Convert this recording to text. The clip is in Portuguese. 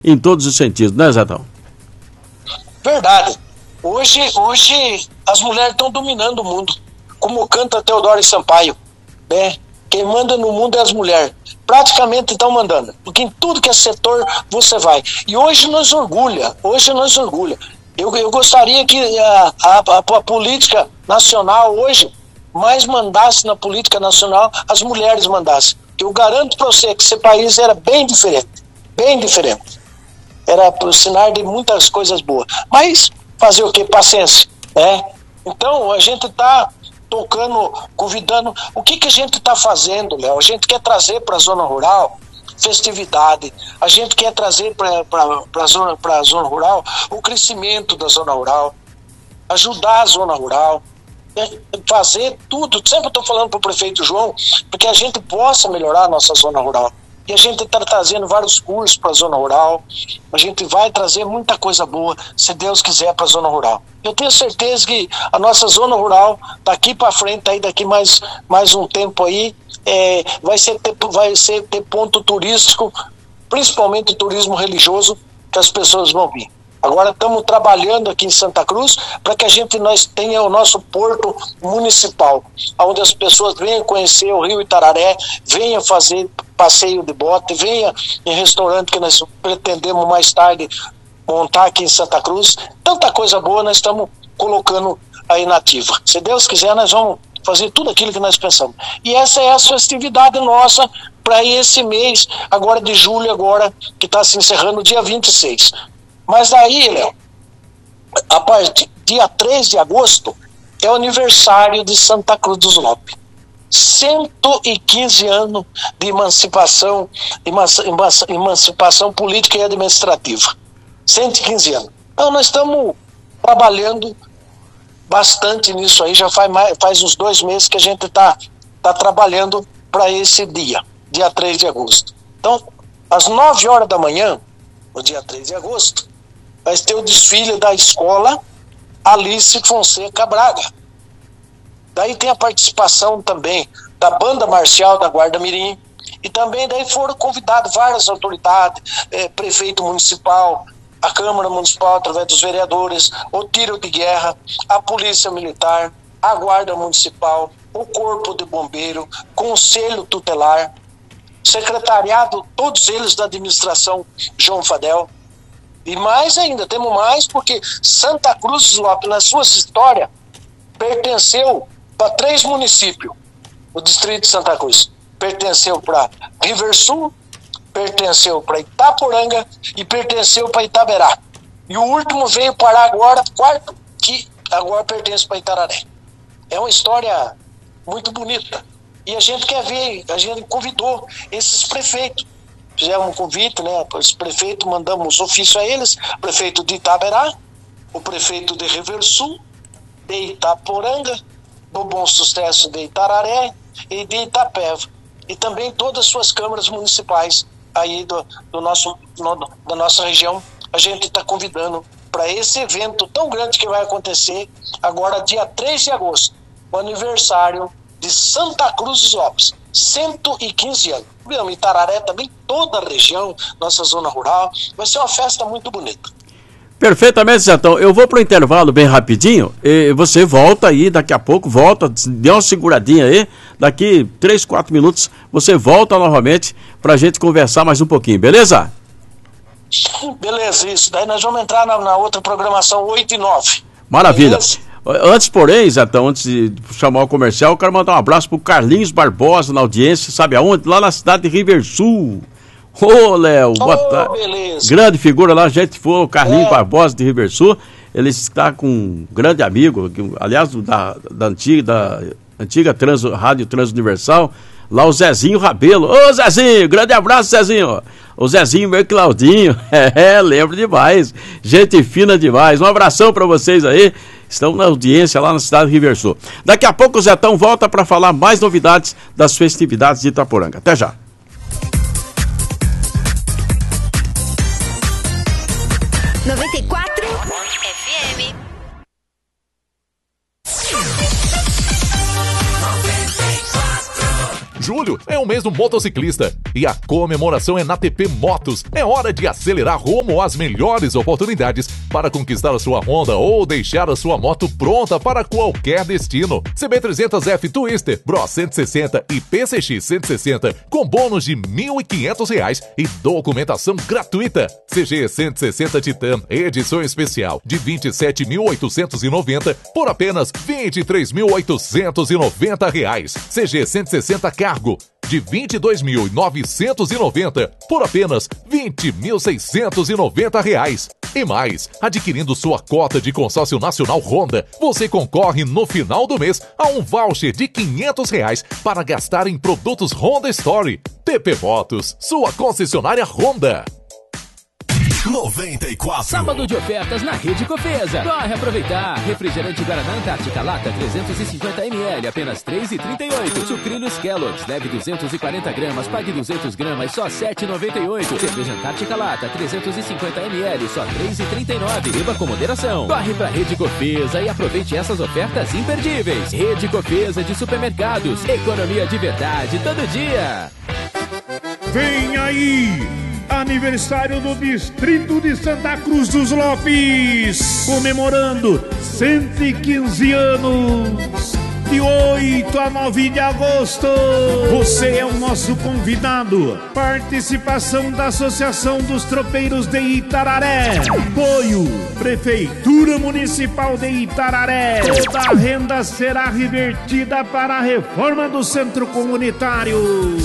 em todos os sentidos, né, Zetão? Verdade. Hoje as mulheres estão dominando o mundo, como canta Teodoro Sampaio, né? Quem manda no mundo é as mulheres. Praticamente estão mandando, porque em tudo que é setor você vai. E hoje nos orgulha. Eu gostaria que a política nacional hoje mais mandasse na política nacional, as mulheres mandassem. Eu garanto para você que esse país era bem diferente. Era o sinal de muitas coisas boas. Mas fazer o quê? Paciência, né? Então a gente está tocando, convidando. O que a gente está fazendo, Léo? A gente quer trazer para a zona rural festividade, a gente quer trazer para a zona rural o crescimento da zona rural, ajudar a zona rural, fazer tudo. Sempre estou falando para o prefeito João, porque a gente possa melhorar a nossa zona rural. E a gente está trazendo vários cursos para a zona rural, a gente vai trazer muita coisa boa, se Deus quiser, para a zona rural. Eu tenho certeza que a nossa zona rural, daqui para frente, aí, daqui mais um tempo aí, vai ser ter ponto turístico, principalmente turismo religioso, que as pessoas vão vir. Agora estamos trabalhando aqui em Santa Cruz para que nós tenha o nosso porto municipal, onde as pessoas venham conhecer o Rio Itararé, venham fazer passeio de bote, venha em restaurante que nós pretendemos mais tarde montar aqui em Santa Cruz. Tanta coisa boa nós estamos colocando aí na ativa. Se Deus quiser, nós vamos fazer tudo aquilo que nós pensamos. E essa é a festividade nossa para esse mês, agora de julho, agora que está se encerrando dia 26. Mas daí, Léo, a partir dia 3 de agosto é o aniversário de Santa Cruz dos Lopes. 115 anos de emancipação política e administrativa. 115 anos. Então nós estamos trabalhando bastante nisso aí, já faz uns 2 meses que a gente está trabalhando para esse dia 3 de agosto. Então, às 9 horas da manhã, no dia 3 de agosto, vai ter o desfile da escola Alice Fonseca Braga. Daí tem a participação também da banda marcial da Guarda Mirim, e também daí foram convidados várias autoridades, prefeito municipal, a Câmara Municipal através dos vereadores, o tiro de guerra, a Polícia Militar, a Guarda Municipal, o Corpo de Bombeiro, Conselho Tutelar, secretariado, todos eles da administração João Fadel. E mais ainda, temos mais, porque Santa Cruz dos Lopes, na sua história, pertenceu para 3 municípios. O distrito de Santa Cruz pertenceu para Riversul, pertenceu para Itaporanga e pertenceu para Itaberá. E o último veio parar agora, 4º, que agora pertence para Itararé. É uma história muito bonita. E a gente quer ver, a gente convidou esses prefeitos. Fizemos um convite, né? Esse prefeito, mandamos ofício a eles, o prefeito de Itaberá, o prefeito de Riversul, de Itaporanga, do Bom Sucesso de Itararé e de Itapeva. E também todas as suas câmaras municipais aí da nossa região. A gente está convidando para esse evento tão grande que vai acontecer agora dia 3 de agosto, o aniversário de Santa Cruz dos Lopes, 115 anos. Itararé também, toda a região, nossa zona rural, vai ser uma festa muito bonita. Perfeitamente, Zetão. Eu vou para o intervalo bem rapidinho e você volta aí, daqui a pouco, dê uma seguradinha aí, daqui 3, 4 minutos você volta novamente para a gente conversar mais um pouquinho, beleza? Beleza, isso. Daí nós vamos entrar na outra programação 8 e 9. Maravilha. Beleza? Antes, porém, Zetão, antes de chamar o comercial, eu quero mandar um abraço pro Carlinhos Barbosa na audiência, sabe aonde? Lá na cidade de Riversul. Ô, Léo, boa tarde. Beleza. Grande figura lá, gente foi o Carlinhos Barbosa de Riversul. Ele está com um grande amigo, aliás, da antiga Rádio Transuniversal, lá o Zezinho Rabelo. Ô, Zezinho, grande abraço, Zezinho. O Zezinho, meu Claudinho, lembro demais. Gente fina demais. Um abração para vocês aí. Estão na audiência lá na cidade de Riversul. Daqui a pouco o Zetão volta para falar mais novidades das festividades de Itaporanga. Até já. FM. Júnior julho é o mês do motociclista e a comemoração é na TP Motos. É hora de acelerar rumo às melhores oportunidades para conquistar a sua Honda ou deixar a sua moto pronta para qualquer destino. CB300F Twister, Bro 160 e PCX 160 com bônus de R$ 1.500 e documentação gratuita. CG 160 Titan, edição especial de R$ 27.890 por apenas R$ 23.890. CG 160 Cargo de R$ 22.990 por apenas R$ 20.690. E mais, adquirindo sua cota de consórcio nacional Honda, você concorre no final do mês a um voucher de R$ 500 para gastar em produtos Honda Story. TP Motos, sua concessionária Honda. 94. Sábado de ofertas na Rede Cofesa. Corre aproveitar. Refrigerante Guaraná Antártica Lata 350ml, apenas R$ 3,38. Sucrilhos Kellogg's, leve 240 gramas, pague 200 gramas, só R$ 7,98. Cerveja Antártica Lata 350ml, só R$ 3,39. Beba com moderação. Corre pra Rede Cofesa e aproveite essas ofertas imperdíveis. Rede Cofesa de Supermercados. Economia de verdade todo dia. Vem aí! Aniversário do Distrito de Santa Cruz dos Lopes, comemorando 115 anos, de 8 a 9 de agosto. Você é o nosso convidado. Participação da Associação dos Tropeiros de Itararé. Apoio Prefeitura Municipal de Itararé. Toda a renda será revertida para a reforma do centro comunitário.